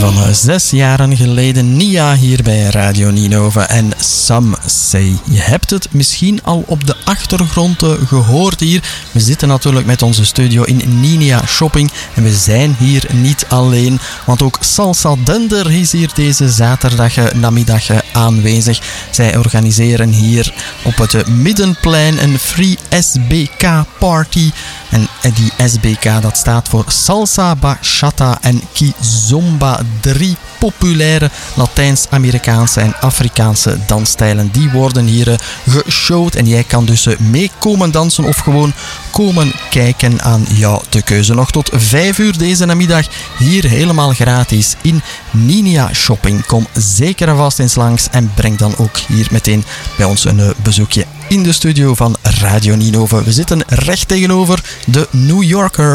van 6 jaren geleden. Nia hier bij Radio Ninove en Some Say. Je hebt het misschien al op de achtergrond gehoord hier. We zitten natuurlijk met onze studio in Ninia Shopping en we zijn hier niet alleen, want ook Salsa Dender is hier deze zaterdag namiddag aanwezig. Zij organiseren hier op het Middenplein een Free SBK Party. En die SBK, dat staat voor Salsa, Bachata en Kizomba. 3 populaire Latijns-Amerikaanse en Afrikaanse dansstijlen. Die worden hier geshowd en jij kan dus mee komen dansen of gewoon komen kijken, aan jou de keuze. Nog tot 5 uur deze namiddag hier helemaal gratis in Ninia Shopping. Kom zeker en vast eens langs en breng dan ook hier meteen bij ons een bezoekje in de studio van Radio Ninove. We zitten recht tegenover de New Yorker.